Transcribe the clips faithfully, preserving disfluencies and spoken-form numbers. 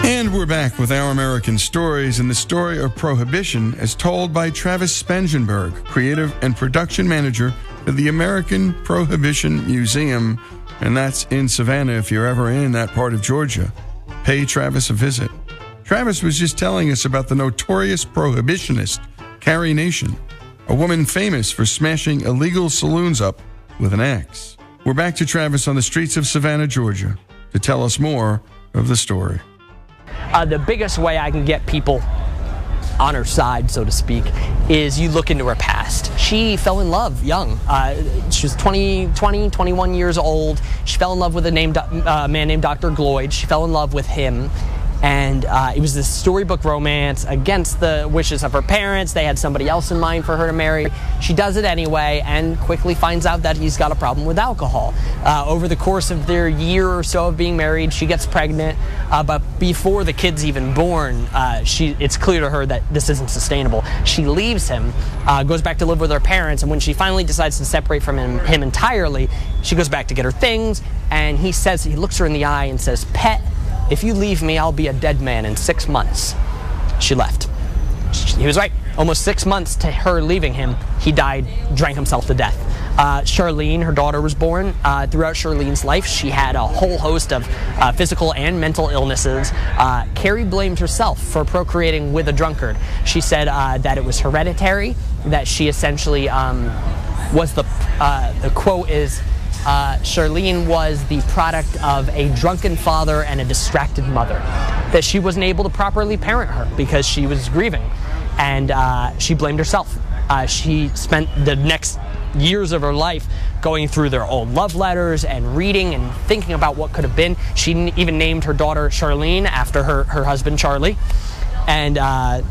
And we're back with Our American Stories and the story of Prohibition as told by Travis Spangenberg, creative and production manager for the American Prohibition Museum. And that's in Savannah if you're ever in that part of Georgia. Pay Travis a visit. Travis was just telling us about the notorious prohibitionist, Carrie Nation, a woman famous for smashing illegal saloons up with an axe. We're back to Travis on the streets of Savannah, Georgia, to tell us more of the story. Uh, the biggest way I can get people on her side, so to speak, is you look into her past. She fell in love young. Uh, she was twenty, twenty, twenty-one years old. She fell in love with a named, uh, man named Doctor Gloyd. She fell in love with him. And uh, it was this storybook romance against the wishes of her parents. They had somebody else in mind for her to marry. She does it anyway and quickly finds out that he's got a problem with alcohol. Uh, over the course of their year or so of being married, she gets pregnant. Uh, but before the kid's even born, uh, she, it's clear to her that this isn't sustainable. She leaves him, uh, goes back to live with her parents, and when she finally decides to separate from him, him entirely, she goes back to get her things, and he says, he looks her in the eye and says, "Pet, if you leave me, I'll be a dead man in six months. She left. He was right. Almost six months to her leaving him, he died, drank himself to death. Uh, Charlene, her daughter, was born. Uh, throughout Charlene's life, she had a whole host of uh, physical and mental illnesses. Uh, Carrie blamed herself for procreating with a drunkard. She said uh, that it was hereditary, that she essentially um, was the, uh, the quote is, Uh, Charlene was the product of a drunken father and a distracted mother, that she wasn't able to properly parent her because she was grieving, and uh, she blamed herself. Uh, she spent the next years of her life going through their old love letters and reading and thinking about what could have been. She even named her daughter Charlene after her, her husband Charlie, and uh,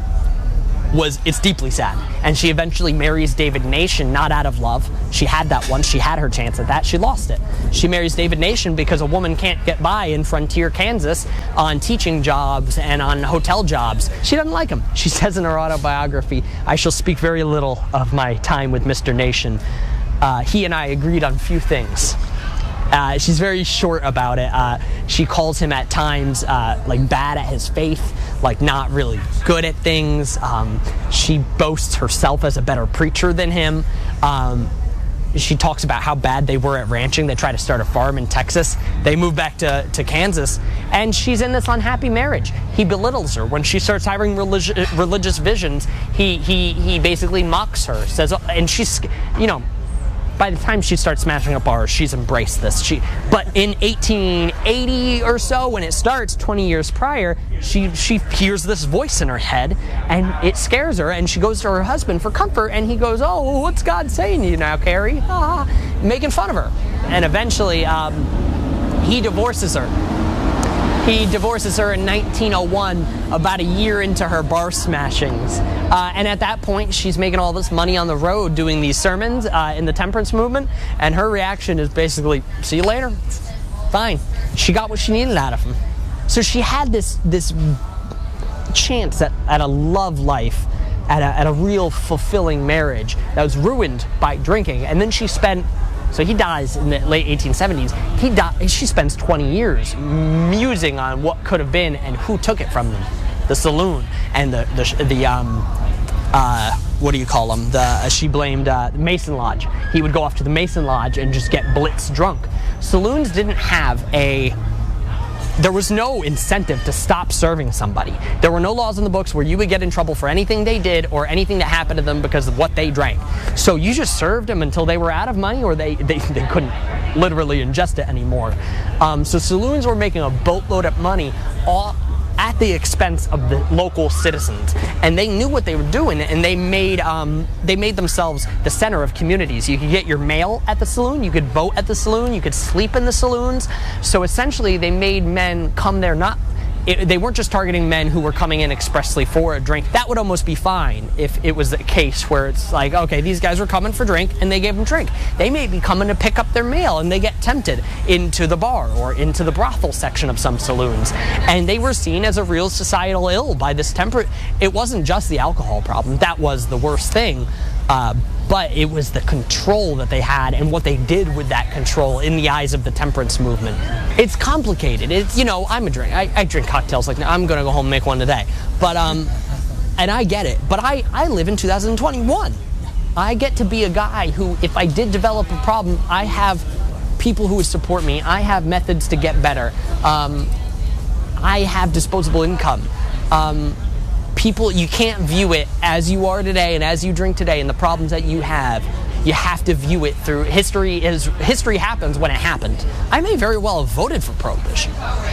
was it's deeply sad. And she eventually marries David Nation, not out of love. She had that once. She had her chance at that. She lost it. She marries David Nation because a woman can't get by in Frontier, Kansas on teaching jobs and on hotel jobs. She doesn't like him. She says in her autobiography, "I shall speak very little of my time with Mister Nation. Uh, he and I agreed on few things." Uh, she's very short about it. Uh, she calls him at times uh, like bad at his faith, like not really good at things. Um, she boasts herself as a better preacher than him. Um, she talks about how bad they were at ranching. They try to start a farm in Texas. They move back to, to Kansas, and she's in this unhappy marriage. He belittles her. When she starts having religi religious visions, he, he, he basically mocks her, says, and she's, you know, by the time she starts smashing up bars, she's embraced this. She, but in eighteen eighty or so, when it starts, twenty years prior, she she hears this voice in her head, and it scares her, and she goes to her husband for comfort, and he goes, "Oh, what's God saying to you now, Carrie?" Ah, making fun of her. And eventually, um, he divorces her. He divorces her in nineteen oh one, about a year into her bar smashings. Uh, and at that point, she's making all this money on the road doing these sermons uh, in the temperance movement. And her reaction is basically, "See you later. Fine." She got what she needed out of him. So she had this, this chance at, at a love life, at a, at a real fulfilling marriage that was ruined by drinking. And then she spent... So he dies in the late eighteen seventies. He di she spends twenty years musing on what could have been and who took it from them. The saloon and the, the, the um, uh, what do you call them? The, uh, she blamed uh, Mason Lodge. He would go off to the Mason Lodge and just get blitz drunk. Saloons didn't have a... There was no incentive to stop serving somebody. There were no laws in the books where you would get in trouble for anything they did or anything that happened to them because of what they drank. So you just served them until they were out of money or they, they, they couldn't literally ingest it anymore. Um, so saloons were making a boatload of money all at the expense of the local citizens, and they knew what they were doing, and they made um, they made themselves the center of communities. You could get your mail at the saloon, you could vote at the saloon, you could sleep in the saloons. So essentially, they made men come there not. It, they weren't just targeting men who were coming in expressly for a drink. That would almost be fine if it was the case where it's like, okay, these guys were coming for drink and they gave them drink. They may be coming to pick up their mail and they get tempted into the bar or into the brothel section of some saloons. And they were seen as a real societal ill by this temper. It wasn't just the alcohol problem. That was the worst thing. Uh, but it was the control that they had and what they did with that control in the eyes of the temperance movement. It's complicated. It's, you know, I'm a drink. I, I drink cocktails like I'm going to go home and make one today. But, um, and I get it. But I, I live in two thousand twenty-one. I get to be a guy who, if I did develop a problem, I have people who would support me. I have methods to get better. Um, I have disposable income. Um, people, you can't view it as you are today and as you drink today and the problems that you have. You have to view it through history. Is history happens when it happened. I may very well have voted for prohibition.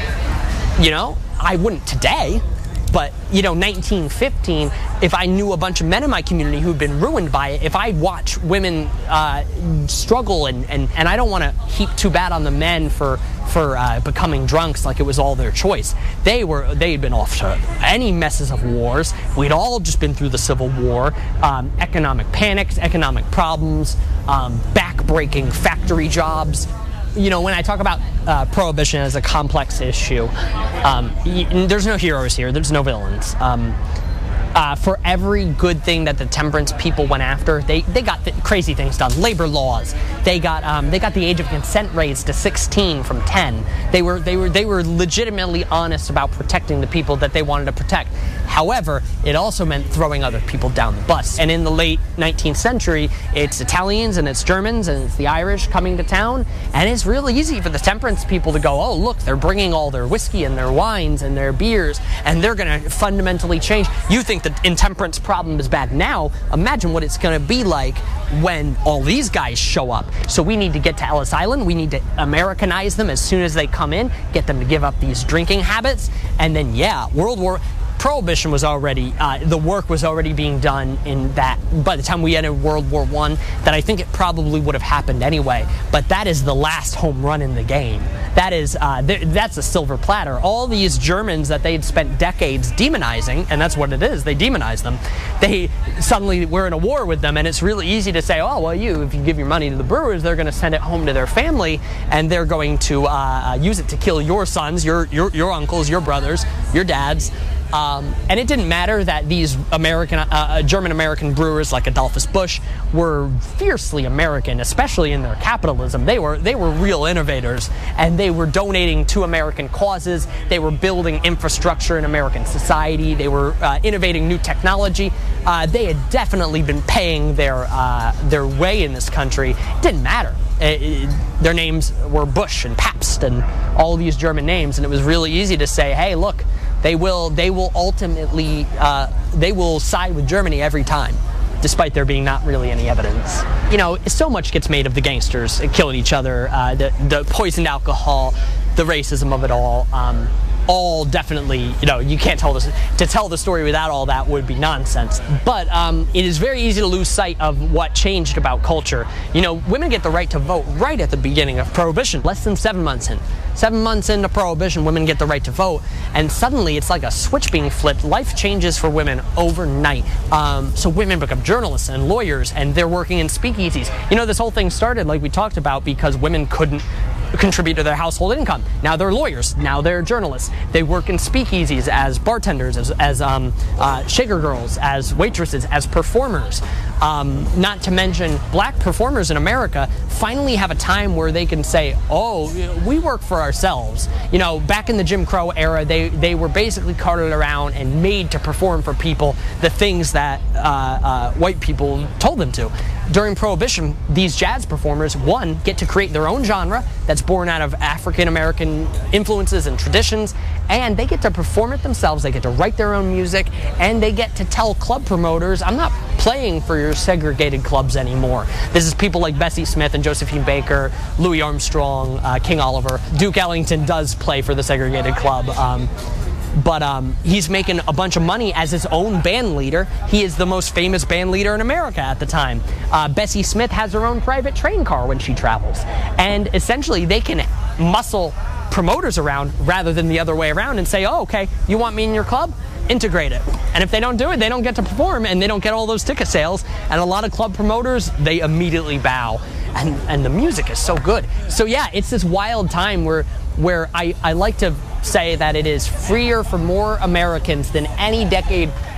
You know, I wouldn't today. But, you know, nineteen fifteen, if I knew a bunch of men in my community who'd been ruined by it, if I'd watch women uh, struggle, and, and, and I don't want to heap too bad on the men for for uh, becoming drunks like it was all their choice. They were, they'd been off to any messes of wars. We'd all just been through the Civil War, um, economic panics, economic problems, um, back-breaking factory jobs. You know, when I talk about uh, prohibition as a complex issue, um, y- there's no heroes here. There's no villains. Um, uh, for every good thing that the temperance people went after, they, they got th- crazy things done. Labor laws. They got um, they got the age of consent raised to sixteen from ten. They were they were they were legitimately honest about protecting the people that they wanted to protect. However, it also meant throwing other people down the bus. And in the late nineteenth century, it's Italians and it's Germans and it's the Irish coming to town. And it's really easy for the temperance people to go, oh, look, they're bringing all their whiskey and their wines and their beers, and they're going to fundamentally change. You think the intemperance problem is bad now. Imagine what it's going to be like when all these guys show up. So we need to get to Ellis Island. We need to Americanize them as soon as they come in, get them to give up these drinking habits. And then, yeah, World War... Prohibition was already, uh, the work was already being done in that, by the time we entered World War One, that I think it probably would have happened anyway. But that is the last home run in the game. That is, uh, th- that's a silver platter. All these Germans that they'd spent decades demonizing, and that's what it is, they demonize them, they suddenly were in a war with them, and it's really easy to say, oh, well, you, if you give your money to the brewers, they're going to send it home to their family, and they're going to uh, use it to kill your sons, your, your, your uncles, your brothers, your dads. Um, and it didn't matter that these American, uh, German-American brewers like Adolphus Busch were fiercely American, especially in their capitalism. They were they were real innovators, and they were donating to American causes. They were building infrastructure in American society. They were uh, innovating new technology. Uh, they had definitely been paying their uh, their way in this country. It didn't matter. It, it, their names were Busch and Pabst and all these German names, and it was really easy to say, hey, look, They will. They will ultimately. Uh, they will side with Germany every time, despite there being not really any evidence. You know, so much gets made of the gangsters killing each other, uh, the the poisoned alcohol, the racism of it all. Um, all definitely, you know, you can't tell this. To tell the story without all that would be nonsense. But um, it is very easy to lose sight of what changed about culture. You know, women get the right to vote right at the beginning of Prohibition, less than seven months in. Seven months into Prohibition, women get the right to vote, and suddenly it's like a switch being flipped. Life changes for women overnight. Um, so women become journalists and lawyers, and they're working in speakeasies. You know, this whole thing started, like we talked about, because women couldn't contribute to their household income. Now they're lawyers. Now they're journalists. They work in speakeasies as bartenders, as, as um, uh, shaker girls, as waitresses, as performers. Um, not to mention, black performers in America finally have a time where they can say, oh, we work for ourselves. You know, back in the Jim Crow era, they, they were basically carted around and made to perform for people the things that uh, uh, white people told them to. During Prohibition, these jazz performers, one, get to create their own genre that's born out of African-American influences and traditions, and they get to perform it themselves, they get to write their own music, and they get to tell club promoters, I'm not playing for your segregated clubs anymore. This is people like Bessie Smith and Josephine Baker, Louis Armstrong, uh, King Oliver. Duke Ellington does play for the segregated club. Um, But um, he's making a bunch of money as his own band leader. He is the most famous band leader in America at the time. Uh, Bessie Smith has her own private train car when she travels. And essentially they can muscle promoters around rather than the other way around and say, oh, okay, you want me in your club? Integrate it. And if they don't do it, they don't get to perform and they don't get all those ticket sales. And a lot of club promoters, they immediately bow. And, and the music is so good. So yeah, it's this wild time where, where I, I like to say that it is freer for more Americans than any decade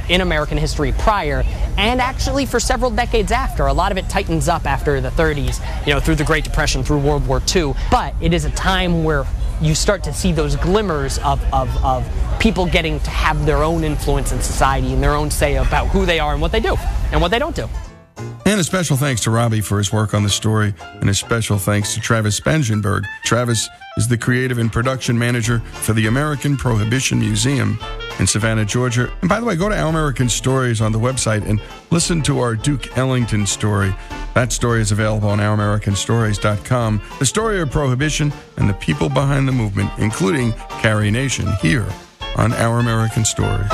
in American history prior, and actually for several decades after. A lot of it tightens up after the thirties, you know, through the Great Depression, through World War Two. But it is a time where you start to see those glimmers of, of, of people getting to have their own influence in society and their own say about who they are and what they do and what they don't do. And a special thanks to Robbie for his work on the story, and a special thanks to Travis Spangenberg. Travis is the creative and production manager for the American Prohibition Museum in Savannah, Georgia. And by the way, go to Our American Stories on the website and listen to our Duke Ellington story. That story is available on our american stories dot com. The story of Prohibition and the people behind the movement, including Carrie Nation, here on Our American Stories.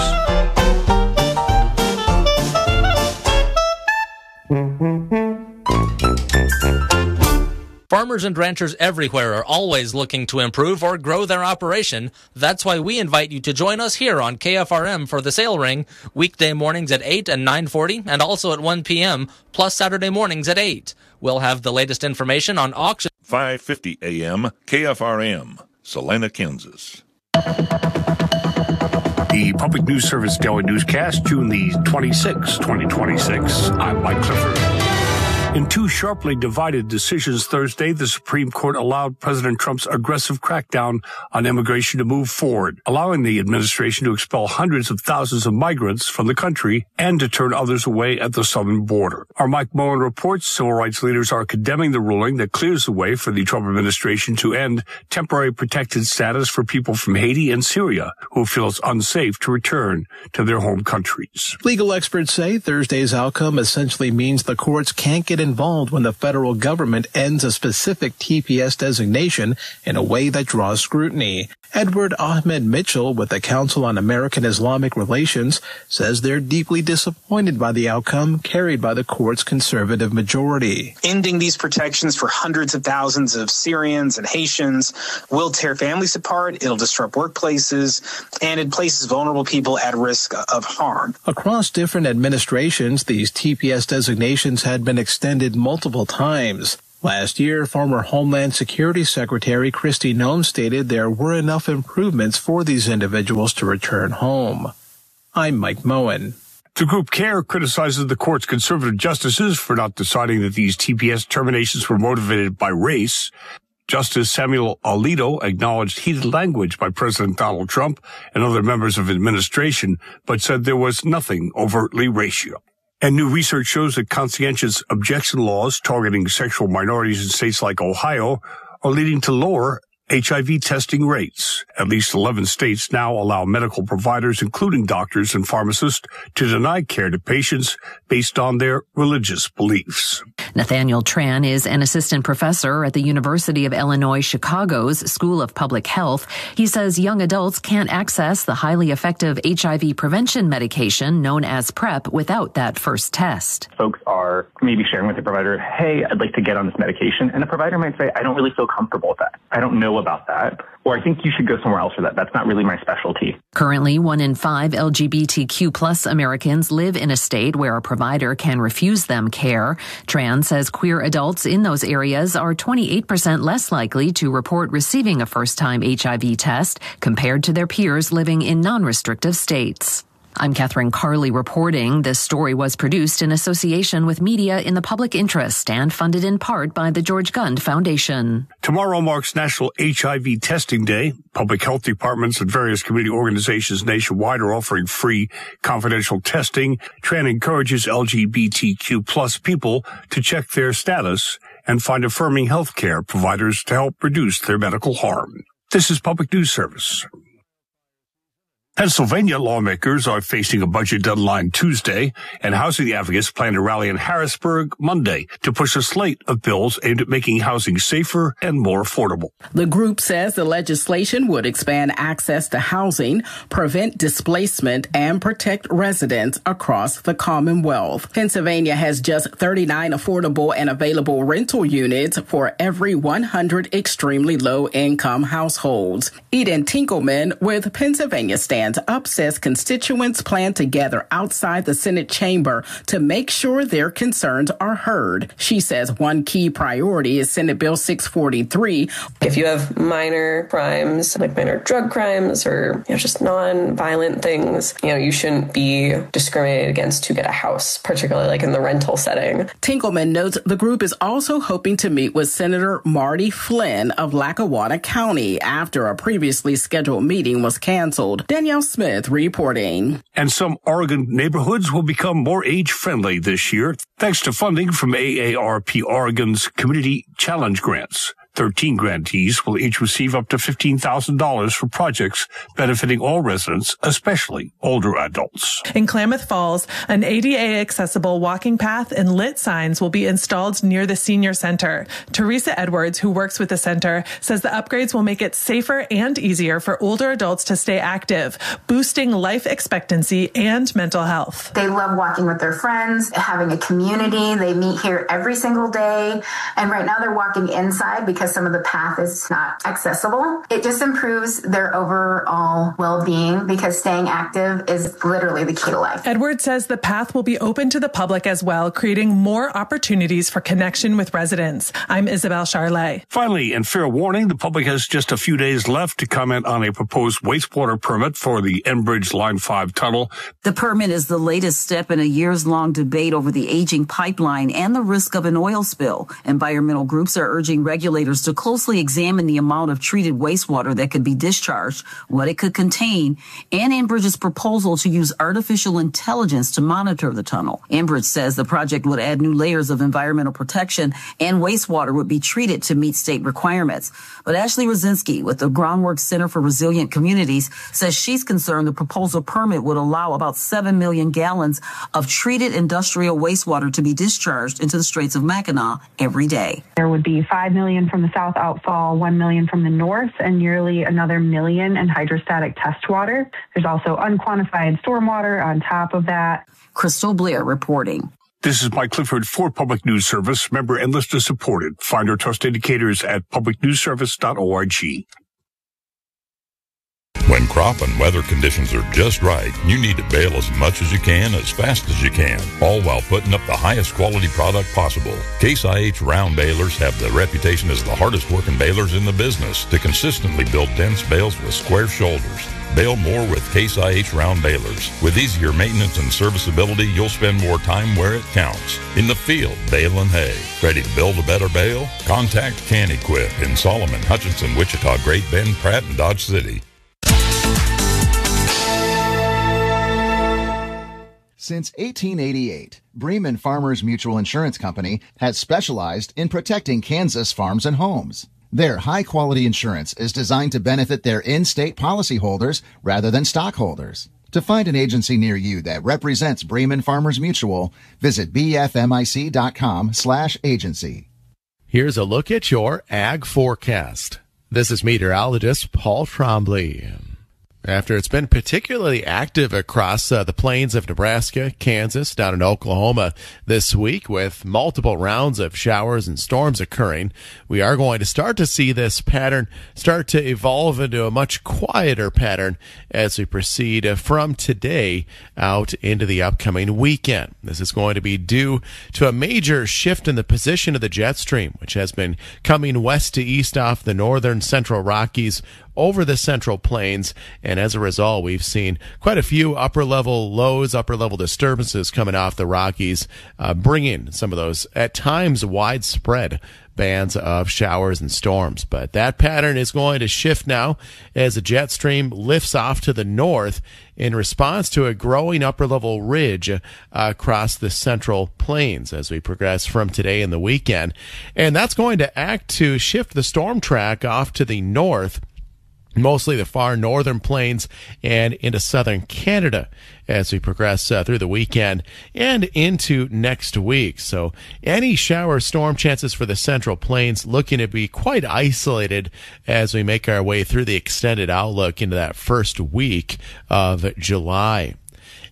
Farmers and ranchers everywhere are always looking to improve or grow their operation. That's why we invite you to join us here on K F R M for the Sale Ring, weekday mornings at eight and nine forty, and also at one p.m., plus Saturday mornings at eight. We'll have the latest information on auction. five fifty a.m. K F R M, Salina, Kansas. The Public News Service Daily Newscast, June the twenty-sixth, twenty twenty-six. I'm Mike Clifford. In two sharply divided decisions Thursday, the Supreme Court allowed President Trump's aggressive crackdown on immigration to move forward, allowing the administration to expel hundreds of thousands of migrants from the country and to turn others away at the southern border. Our Mike Moen reports civil rights leaders are condemning the ruling that clears the way for the Trump administration to end temporary protected status for people from Haiti and Syria who feel it's unsafe to return to their home countries. Legal experts say Thursday's outcome essentially means the courts can't get involved when the federal government ends a specific T P S designation in a way that draws scrutiny. Edward Ahmed Mitchell with the Council on American Islamic Relations says they're deeply disappointed by the outcome carried by the court's conservative majority. Ending these protections for hundreds of thousands of Syrians and Haitians will tear families apart, it'll disrupt workplaces, and it places vulnerable people at risk of harm. Across different administrations, these T P S designations had been extended multiple times. Last year, former Homeland Security Secretary Kristi Noem stated there were enough improvements for these individuals to return home. I'm Mike Moen. The group CARE criticizes the court's conservative justices for not deciding that these T P S terminations were motivated by race. Justice Samuel Alito acknowledged heated language by President Donald Trump and other members of administration, but said there was nothing overtly racial. And new research shows that conscientious objection laws targeting sexual minorities in states like Ohio are leading to lower H I V testing rates. At least eleven states now allow medical providers, including doctors and pharmacists, to deny care to patients based on their religious beliefs. Nathaniel Tran is an assistant professor at the University of Illinois Chicago's School of Public Health. He says young adults can't access the highly effective H I V prevention medication known as PrEP without that first test. Folks are maybe sharing with the provider, hey, I'd like to get on this medication. And the provider might say, I don't really feel comfortable with that. I don't know about that. Or I think you should go somewhere else for that. That's not really my specialty. Currently, one in five L G B T Q plus Americans live in a state where a provider can refuse them care. Tran says queer adults in those areas are twenty-eight percent less likely to report receiving a first-time H I V test compared to their peers living in non-restrictive states. I'm Catherine Carley reporting. This story was produced in association with media in the public interest and funded in part by the George Gund Foundation. Tomorrow marks National H I V Testing Day. Public health departments and various community organizations nationwide are offering free confidential testing. Tran encourages L G B T Q plus people to check their status and find affirming health care providers to help reduce their medical harm. This is Public News Service. Pennsylvania lawmakers are facing a budget deadline Tuesday, and housing advocates plan to rally in Harrisburg Monday to push a slate of bills aimed at making housing safer and more affordable. The group says the legislation would expand access to housing, prevent displacement, and protect residents across the Commonwealth. Pennsylvania has just thirty-nine affordable and available rental units for every one hundred extremely low-income households. Eden Tinkleman with Pennsylvania Standard stand up says constituents plan to gather outside the Senate chamber to make sure their concerns are heard. She says one key priority is Senate Bill six forty-three. If you have minor crimes, like minor drug crimes or you know, just non-violent things, you know, you shouldn't be discriminated against to get a house, particularly like in the rental setting. Tinkleman notes the group is also hoping to meet with Senator Marty Flynn of Lackawanna County after a previously scheduled meeting was canceled. Danielle Smith reporting. And some Oregon neighborhoods will become more age-friendly this year thanks to funding from A A R P Oregon's Community Challenge Grants. thirteen grantees will each receive up to fifteen thousand dollars for projects benefiting all residents, especially older adults. In Klamath Falls, an A D A-accessible walking path and lit signs will be installed near the senior center. Teresa Edwards, who works with the center, says the upgrades will make it safer and easier for older adults to stay active, boosting life expectancy and mental health. They love walking with their friends, having a community. They meet here every single day. And right now they're walking inside because some of the path is not accessible. It just improves their overall well-being because staying active is literally the key to life. Edwards says the path will be open to the public as well, creating more opportunities for connection with residents. I'm Isabel Charlet. Finally, and fair warning, the public has just a few days left to comment on a proposed wastewater permit for the Enbridge Line five tunnel. The permit is the latest step in a years-long debate over the aging pipeline and the risk of an oil spill. Environmental groups are urging regulators to closely examine the amount of treated wastewater that could be discharged, what it could contain, and Enbridge's proposal to use artificial intelligence to monitor the tunnel. Enbridge says the project would add new layers of environmental protection and wastewater would be treated to meet state requirements. But Ashley Rosinski with the Groundwork Center for Resilient Communities says she's concerned the proposal permit would allow about seven million gallons of treated industrial wastewater to be discharged into the Straits of Mackinac every day. There would be five million from the south outfall, one million from the north, and nearly another million in hydrostatic test water. There's also unquantified stormwater on top of that. Crystal Blair reporting. This is Mike Clifford for Public News Service, member and listener supported. Find our trust indicators at public news service dot org. When crop and weather conditions are just right, you need to bale as much as you can, as fast as you can, all while putting up the highest quality product possible. Case I H round balers have the reputation as the hardest working balers in the business to consistently build dense bales with square shoulders. Bale more with Case I H round balers. With easier maintenance and serviceability, you'll spend more time where it counts. In the field, baling hay. Ready to build a better bale? Contact Can-Equip in Solomon, Hutchinson, Wichita, Great Bend, Pratt, and Dodge City. Since eighteen eighty-eight, Bremen Farmers Mutual Insurance Company has specialized in protecting Kansas farms and homes. Their high-quality insurance is designed to benefit their in-state policyholders rather than stockholders. To find an agency near you that represents Bremen Farmers Mutual, visit b f m i c dot com slash agency. Here's a look at your ag forecast. This is meteorologist Paul Trombley. After it's been particularly active across uh, the plains of Nebraska, Kansas, down in Oklahoma this week with multiple rounds of showers and storms occurring, we are going to start to see this pattern start to evolve into a much quieter pattern as we proceed uh, from today out into the upcoming weekend. This is going to be due to a major shift in the position of the jet stream, which has been coming west to east off the northern central Rockies over the central plains, and as a result, we've seen quite a few upper-level lows, upper-level disturbances coming off the Rockies, uh, bringing some of those, at times, widespread bands of showers and storms. But that pattern is going to shift now as the jet stream lifts off to the north in response to a growing upper-level ridge uh, across the central plains as we progress from today and the weekend. And that's going to act to shift the storm track off to the north, mostly the far northern plains and into southern Canada as we progress uh, through the weekend and into next week. So any shower storm chances for the central plains looking to be quite isolated as we make our way through the extended outlook into that first week of July.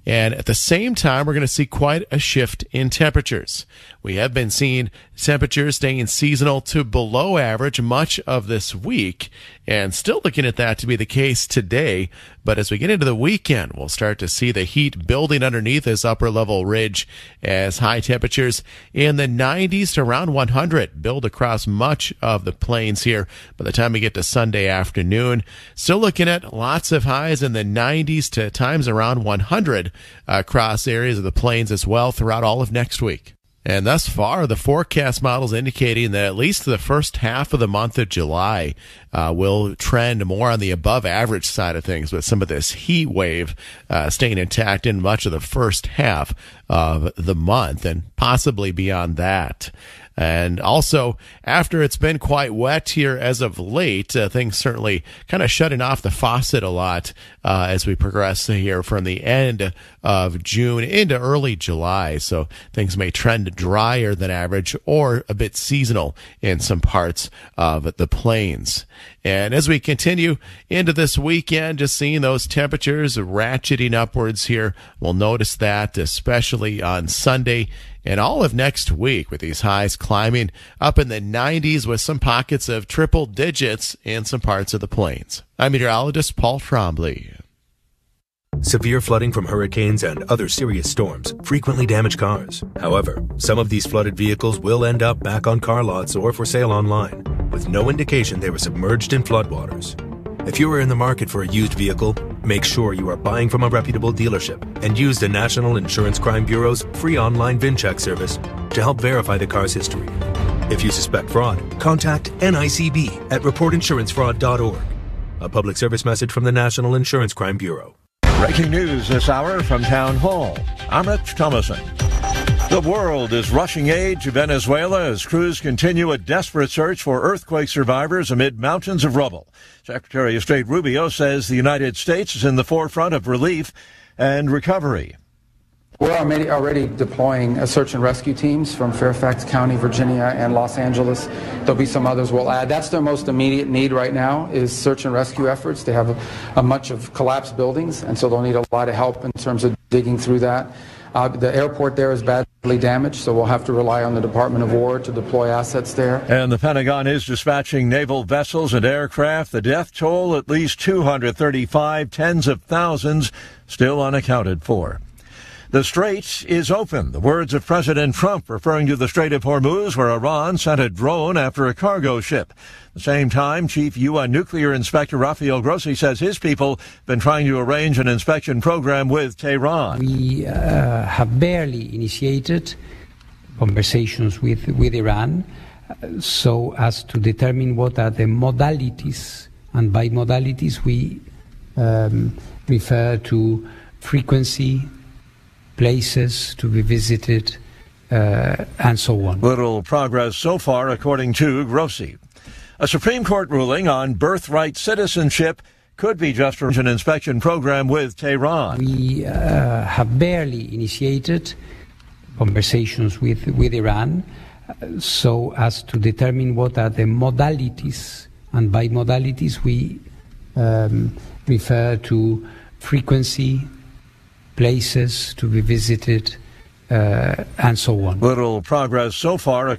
And at the same time, we're going to see quite a shift in temperatures. We have been seeing temperatures staying seasonal to below average much of this week, and still looking at that to be the case today. But as we get into the weekend, we'll start to see the heat building underneath this upper level ridge as high temperatures in the nineties to around one hundred build across much of the plains here by the time we get to Sunday afternoon. Still looking at lots of highs in the nineties to times around one hundred across areas of the plains as well throughout all of next week. And thus far, the forecast models indicating that at least the first half of the month of July uh, will trend more on the above average side of things, with some of this heat wave uh, staying intact in much of the first half of the month and possibly beyond that. And also, after it's been quite wet here as of late, uh, things certainly kind of shutting off the faucet a lot uh, as we progress here from the end of June into early July. So things may trend drier than average or a bit seasonal in some parts of the plains. And as we continue into this weekend, just seeing those temperatures ratcheting upwards here, we'll notice that especially on Sunday and all of next week, with these highs climbing up in the nineties with some pockets of triple digits in some parts of the plains. I'm meteorologist Paul Trombley. Severe flooding from hurricanes and other serious storms frequently damage cars. However, some of these flooded vehicles will end up back on car lots or for sale online, with no indication they were submerged in floodwaters. If you are in the market for a used vehicle, make sure you are buying from a reputable dealership and use the National Insurance Crime Bureau's free online VIN check service to help verify the car's history. If you suspect fraud, contact N I C B at report insurance fraud dot org. A public service message from the National Insurance Crime Bureau. Breaking news this hour from Town Hall. I'm Rich Thomason. The world is rushing aid to Venezuela as crews continue a desperate search for earthquake survivors amid mountains of rubble. Secretary of State Rubio says the United States is in the forefront of relief and recovery. We're already deploying a search and rescue teams from Fairfax County, Virginia, and Los Angeles. There'll be some others we'll add. That's their most immediate need right now, is search and rescue efforts. They have a, a much of collapsed buildings, and so they'll need a lot of help in terms of digging through that. Uh, the airport there is badly damaged, so we'll have to rely on the Department of War to deploy assets there. And the Pentagon is dispatching naval vessels and aircraft. The death toll, at least two hundred thirty-five, tens of thousands still unaccounted for. The Strait is open. The words of President Trump referring to the Strait of Hormuz, where Iran sent a drone after a cargo ship. At the same time, Chief U N Nuclear Inspector Rafael Grossi says his people have been trying to arrange an inspection program with Tehran. We uh, have barely initiated conversations with, with Iran uh, so as to determine what are the modalities. And by modalities, we um, refer to frequency, places to be visited, uh, and so on. Little progress so far, according to Grossi. A Supreme Court ruling on birthright citizenship could be just for an inspection program with Tehran. We uh, have barely initiated conversations with, with Iran uh, so as to determine what are the modalities. And by modalities, we um, refer to frequency, places to be visited, uh, and so on. Little progress so far.